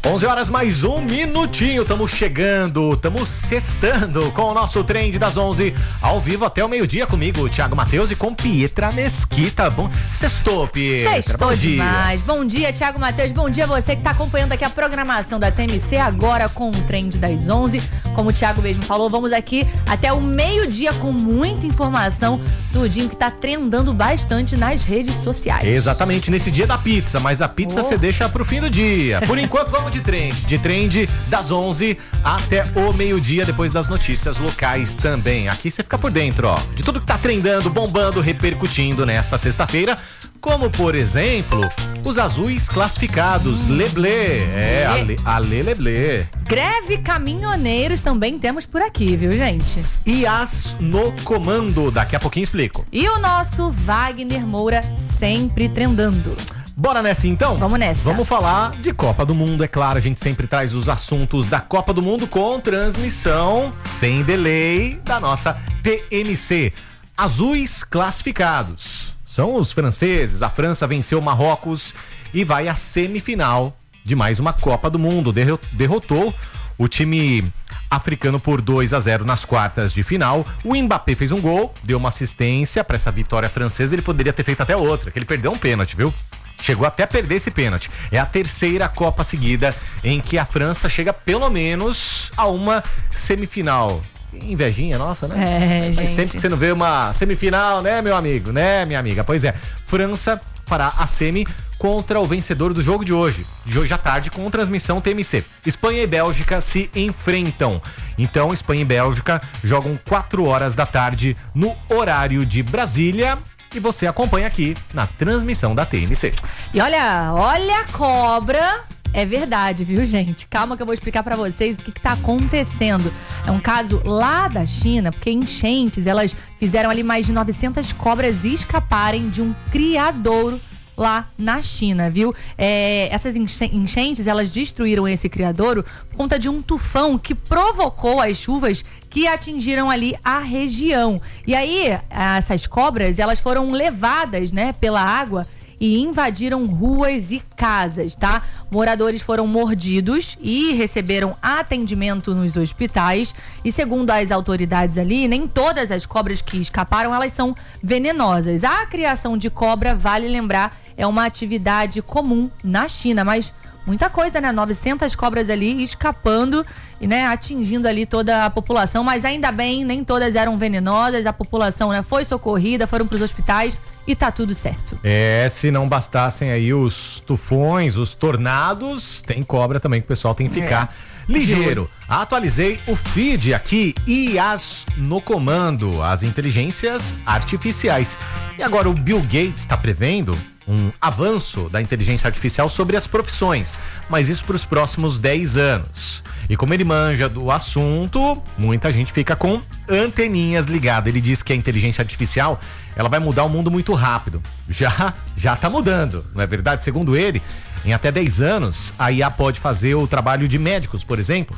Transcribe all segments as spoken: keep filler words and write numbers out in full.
onze horas mais um minutinho, estamos chegando, estamos sextando com o nosso Trend das onze, ao vivo até o meio-dia comigo, Thiago Matheus, e com Pietra Mesquita. Bom, sextou, Pietra. Sextou bom demais. Dia. Bom dia, Thiago Matheus. Bom dia você que está acompanhando aqui a programação da T M C agora com o Trend das onze. Como o Thiago mesmo falou, vamos aqui até o meio-dia com muita informação do dia que está trendando bastante nas redes sociais. Exatamente, nesse dia da pizza, mas a pizza Oh. você deixa pro fim do dia. Por enquanto, vamos de trend. De trend das onze até o meio-dia, depois das notícias locais também. Aqui você fica por dentro, ó, de tudo que tá trendando, bombando, repercutindo nesta sexta-feira. Como, por exemplo, os azuis classificados. Hum. Leblé. É, Ale, Ale Leblé. Greve caminhoneiros também temos por aqui, viu, gente? I A S no comando. Daqui a pouquinho explico. E o nosso Wagner Moura sempre trendando. Bora nessa então? Vamos nessa. Vamos falar de Copa do Mundo, é claro, a gente sempre traz os assuntos da Copa do Mundo com transmissão sem delay da nossa T M C. Azuis classificados. São os franceses, a França venceu o Marrocos e vai à semifinal de mais uma Copa do Mundo. Derro- derrotou o time africano por dois a zero nas quartas de final. O Mbappé fez um gol, deu uma assistência para essa vitória francesa, ele poderia ter feito até outra, que ele perdeu um pênalti, viu? Chegou até a perder esse pênalti. É a terceira Copa seguida em que a França chega pelo menos a uma semifinal. Invejinha nossa, né? É, Faz gente. tempo que você não vê uma semifinal, né, meu amigo? Né, minha amiga? Pois é, França fará a semi contra o vencedor do jogo de hoje, de hoje à tarde, com transmissão T M C. Espanha e Bélgica se enfrentam. Então, Espanha e Bélgica jogam quatro horas da tarde no horário de Brasília. E você acompanha aqui na transmissão da T M C. E olha, olha a cobra. É verdade, viu, gente? Calma que eu vou explicar pra vocês o que, que tá acontecendo. É um caso lá da China, porque enchentes, elas fizeram ali mais de novecentas cobras escaparem de um criadouro lá na China, viu? É, essas enchentes, elas destruíram esse criadouro por conta de um tufão que provocou as chuvas que atingiram ali a região. E aí, essas cobras, elas foram levadas, né, pela água e invadiram ruas e casas, tá? Moradores foram mordidos e receberam atendimento nos hospitais. E segundo as autoridades ali, nem todas as cobras que escaparam, elas são venenosas. A criação de cobra, vale lembrar, é uma atividade comum na China, mas muita coisa, né? novecentas cobras ali escapando e, né, atingindo ali toda a população, mas ainda bem, nem todas eram venenosas, a população, né, foi socorrida, foram para os hospitais e tá tudo certo. É, se não bastassem aí os tufões, os tornados, tem cobra também que o pessoal tem que ficar é. ligeiro. Atualizei o feed aqui, I A S no comando, as inteligências artificiais. E agora o Bill Gates está prevendo um avanço da inteligência artificial sobre as profissões, mas isso para os próximos dez anos. E como ele manja do assunto, muita gente fica com anteninhas ligadas. Ele diz que a inteligência artificial, ela vai mudar o mundo muito rápido. Já, já tá mudando, não é verdade? Segundo ele, em até dez anos, a I A pode fazer o trabalho de médicos, por exemplo,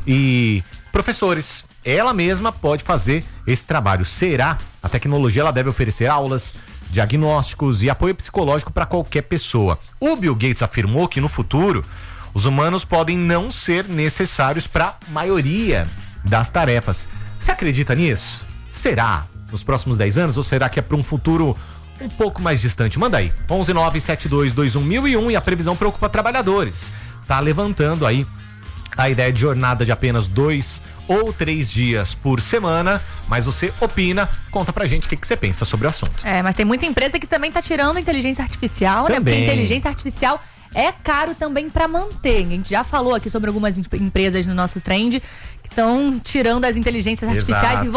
e professores. Ela mesma pode fazer esse trabalho. Será? A tecnologia, ela deve oferecer aulas, diagnósticos e apoio psicológico para qualquer pessoa. O Bill Gates afirmou que no futuro os humanos podem não ser necessários para a maioria das tarefas. Você acredita nisso? Será nos próximos dez anos ou será que é para um futuro um pouco mais distante? Manda aí, onze nove sete dois dois um mil e um, e a previsão preocupa trabalhadores. Tá levantando aí a ideia de jornada de apenas dois ou três dias por semana, mas você opina, conta pra gente o que, que você pensa sobre o assunto. É, mas tem muita empresa que também tá tirando inteligência artificial, também, né? Porque inteligência artificial é caro também pra manter. A gente já falou aqui sobre algumas empresas no nosso trend que estão tirando as inteligências artificiais. Exato. E